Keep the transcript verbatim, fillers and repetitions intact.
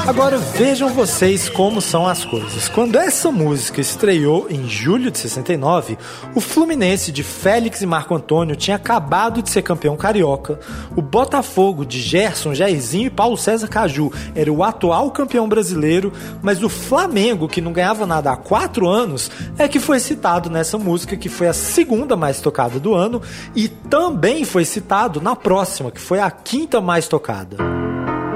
Agora vejam vocês como são as coisas. Quando essa música estreou em julho de sessenta e nove, o Fluminense de Félix e Marco Antônio tinha acabado de ser campeão carioca, o Botafogo de Gerson, Jairzinho e Paulo César Caju era o atual campeão brasileiro, mas o Flamengo, que não ganhava nada há quatro anos, é que foi citado nessa música, que foi a segunda mais tocada do ano, e também foi citado na próxima, que foi a quinta mais tocada.